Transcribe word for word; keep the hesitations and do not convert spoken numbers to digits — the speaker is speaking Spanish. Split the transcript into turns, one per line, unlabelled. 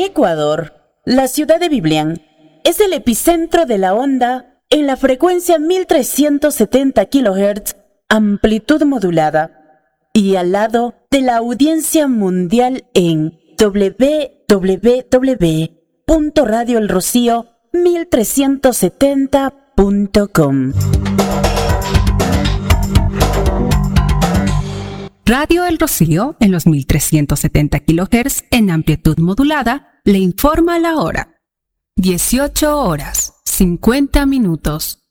Ecuador, la ciudad de Biblián es el epicentro de la onda en la frecuencia mil trescientos setenta kilohertz, amplitud modulada, y al lado de la audiencia mundial en doble u doble u doble u punto radio el rocío mil trescientos setenta punto com.
Radio El Rocío, en los mil trescientos setenta kilohertz en amplitud modulada, le informa la hora. dieciocho horas, cincuenta minutos.